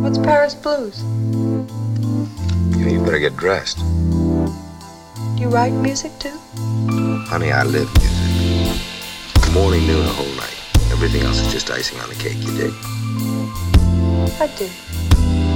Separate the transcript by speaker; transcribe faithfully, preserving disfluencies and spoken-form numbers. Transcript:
Speaker 1: What's Paris Blues?
Speaker 2: You know, you better get dressed.
Speaker 1: You write music too?
Speaker 2: Honey, I live music. Morning, noon, the whole night. Everything else is just icing on the cake, you dig?
Speaker 1: I do.